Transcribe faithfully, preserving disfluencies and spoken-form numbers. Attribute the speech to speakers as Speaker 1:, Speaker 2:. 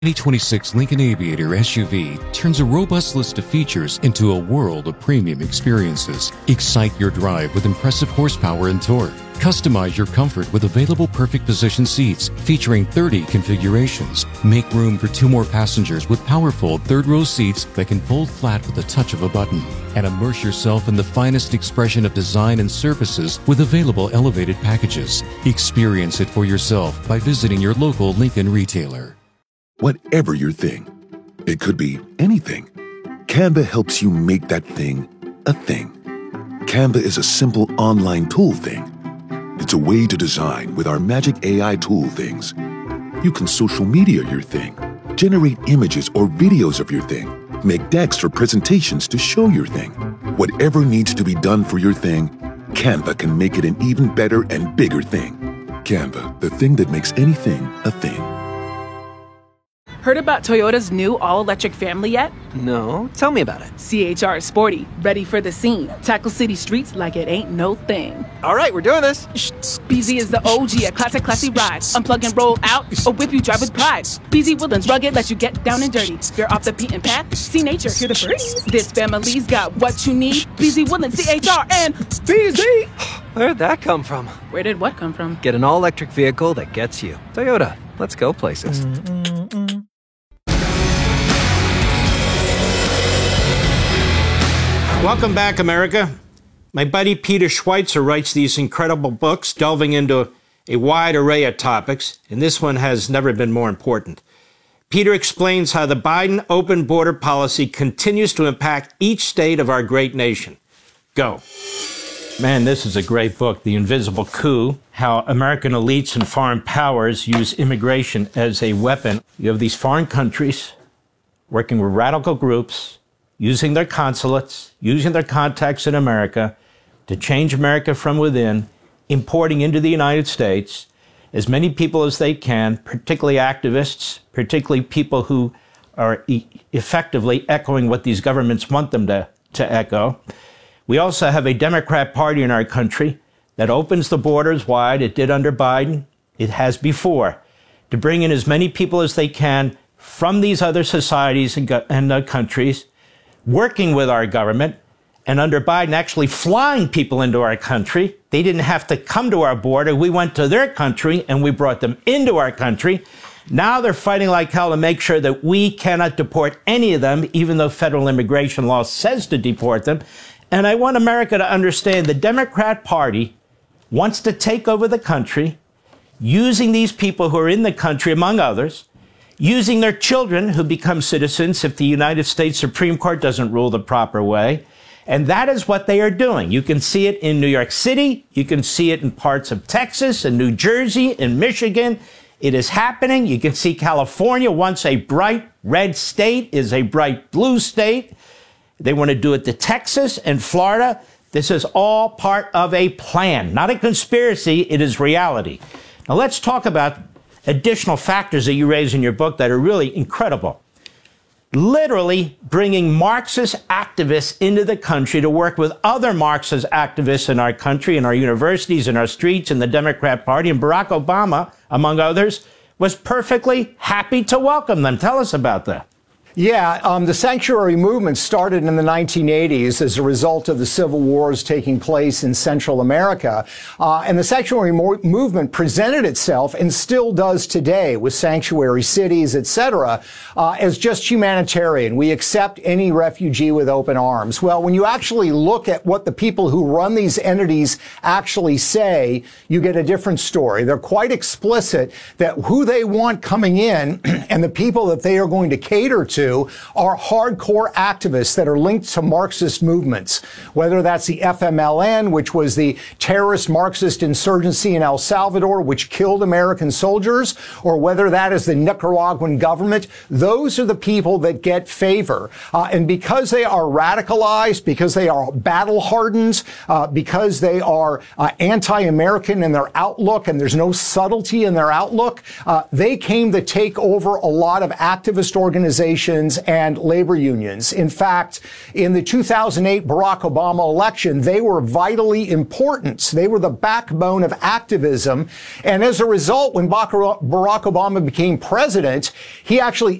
Speaker 1: twenty twenty-six Lincoln Aviator S U V turns a robust list of features into a world of premium experiences. Excite your drive with impressive horsepower and torque. Customize your comfort with available perfect position seats featuring thirty configurations. Make room for two more passengers with powerful third-row seats that can fold flat with the touch of a button. And immerse yourself in the finest expression of design and services with available elevated packages. Experience it for yourself by visiting your local Lincoln retailer.
Speaker 2: Whatever your thing, it could be anything. Canva helps you make that thing a thing. Canva is a simple online tool thing. It's a way to design with our magic A I tool things. You can social media your thing, generate images or videos of your thing, make decks or presentations to show your thing. Whatever needs to be done for your thing, Canva can make it an even better and bigger thing. Canva, the thing that makes anything a thing.
Speaker 3: Heard about Toyota's new all-electric family yet?
Speaker 4: No, tell me about it.
Speaker 3: C H R is sporty, ready for the scene. Tackle city streets like it ain't no thing.
Speaker 4: All right, we're doing this.
Speaker 3: B Z is the O G, a classic, classy ride. Unplug and roll out, or whip you drive with pride. B Z Woodlands rugged, let you get down and dirty. You're off the beaten path, see nature, hear the birds. This family's got what you need. B Z Woodlands, C H R, and B Z.
Speaker 4: Where'd that come from?
Speaker 3: Where did what come from?
Speaker 4: Get an all-electric vehicle that gets you. Toyota, let's go places.
Speaker 5: Mm-mm-mm.
Speaker 6: Welcome back, America. My buddy Peter Schweitzer writes these incredible books delving into a wide array of topics, and this one has never been more important. Peter explains how the Biden open border policy continues to impact each state of our great nation. Go. Man, this is a great book, The Invisible Coup, how American elites and foreign powers use immigration as a weapon. You have these foreign countries working with radical groups, using their consulates, using their contacts in America to change America from within, importing into the United States as many people as they can, particularly activists, particularly people who are e- effectively echoing what these governments want them to, to echo. We also have a Democrat Party in our country that opens the borders wide. It did under Biden. It has before, to bring in as many people as they can from these other societies and, go- and uh, countries, working with our government, and under Biden actually flying people into our country. They didn't have to come to our border. We went to their country and we brought them into our country. Now they're fighting like hell to make sure that we cannot deport any of them, even though federal immigration law says to deport them. And I want America to understand the Democrat Party wants to take over the country, using these people who are in the country, among others, using their children who become citizens if the United States Supreme Court doesn't rule the proper way. And that is what they are doing. You can see it in New York City. You can see it in parts of Texas and New Jersey and Michigan. It is happening. You can see California, once a bright red state, is a bright blue state. They want to do it to Texas and Florida. This is all part of a plan, not a conspiracy. It is reality. Now let's talk about additional factors that you raise in your book that are really incredible. Literally bringing Marxist activists into the country to work with other Marxist activists in our country, in our universities, in our streets, in the Democrat Party. And Barack Obama, among others, was perfectly happy to welcome them. Tell us about that.
Speaker 5: Yeah, um, the sanctuary movement started in the nineteen eighties as a result of the civil wars taking place in Central America. Uh, and the sanctuary mo- movement presented itself, and still does today, with sanctuary cities, et cetera, uh, as just humanitarian. We accept any refugee with open arms. Well, when you actually look at what the people who run these entities actually say, you get a different story. They're quite explicit that who they want coming in and the people that they are going to cater to are hardcore activists that are linked to Marxist movements, whether that's the F M L N, which was the terrorist Marxist insurgency in El Salvador, which killed American soldiers, or whether that is the Nicaraguan government. Those are the people that get favor. Uh, and because they are radicalized, because they are battle hardened, uh, because they are uh, anti-American in their outlook, and there's no subtlety in their outlook, uh, they came to take over a lot of activist organizations corporations and labor unions. In fact, in the two thousand eight Barack Obama election, they were vitally important. They were the backbone of activism. And as a result, when Barack Obama became president, he actually